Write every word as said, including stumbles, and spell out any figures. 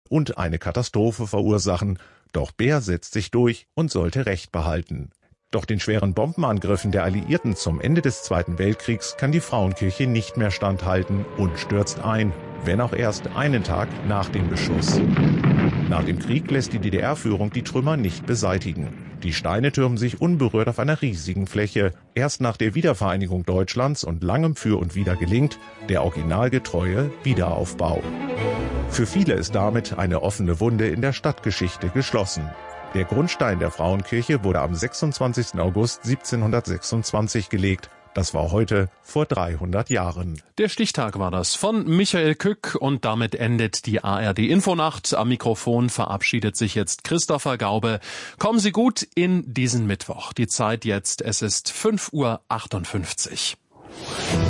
und eine Katastrophe verursachen. Doch Beer setzt sich durch und sollte Recht behalten. Doch den schweren Bombenangriffen der Alliierten zum Ende des Zweiten Weltkriegs kann die Frauenkirche nicht mehr standhalten und stürzt ein, wenn auch erst einen Tag nach dem Beschuss. Nach dem Krieg lässt die D D R-Führung die Trümmer nicht beseitigen. Die Steine türmen sich unberührt auf einer riesigen Fläche. Erst nach der Wiedervereinigung Deutschlands und langem Für und Wider gelingt der originalgetreue Wiederaufbau. Für viele ist damit eine offene Wunde in der Stadtgeschichte geschlossen. Der Grundstein der Frauenkirche wurde am sechsundzwanzigsten August siebzehnhundertsechsundzwanzig gelegt. Das war heute vor dreihundert Jahren. Der Stichtag war das von Michael Kück und damit endet die A R D-Infonacht. Am Mikrofon verabschiedet sich jetzt Christopher Gaube. Kommen Sie gut in diesen Mittwoch. Die Zeit jetzt, es ist fünf Uhr achtundfünfzig.